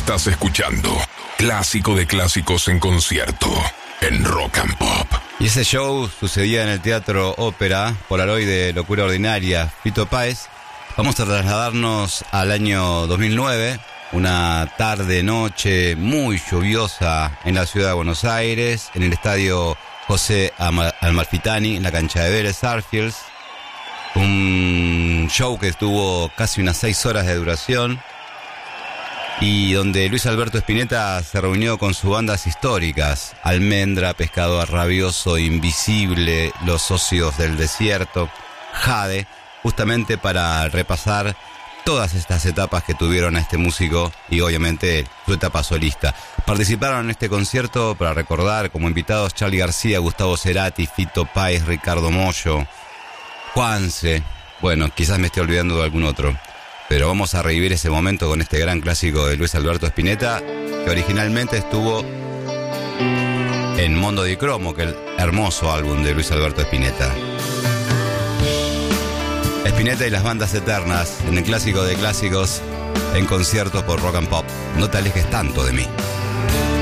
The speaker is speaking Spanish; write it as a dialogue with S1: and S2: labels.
S1: Estás escuchando Clásico de Clásicos en concierto en Rock and Pop.
S2: Y ese show sucedía en el Teatro Ópera, Polaroid de Locura Ordinaria, Fito Páez. Vamos a trasladarnos al año 2009, una tarde-noche muy lluviosa en la ciudad de Buenos Aires, en el estadio José Amalfitani, en la cancha de Vélez Sarsfields. Un show que tuvo casi unas 6 horas de duración y donde Luis Alberto Spinetta se reunió con sus bandas históricas: Almendra, Pescador Rabioso, Invisible, Los Socios del Desierto, Jade, justamente para repasar todas estas etapas que tuvieron a este músico y obviamente su etapa solista. Participaron en este concierto, para recordar, como invitados Charly García, Gustavo Cerati, Fito Páez, Ricardo Mollo, Juanse. Bueno, quizás me esté olvidando de algún otro, pero vamos a revivir ese momento con este gran clásico de Luis Alberto Spinetta, que originalmente estuvo en Mondo di Cromo, que es el hermoso álbum de Luis Alberto Spinetta. Spinetta y las bandas eternas, en el Clásico de Clásicos, en conciertos por Rock and Pop. No te alejes tanto de mí.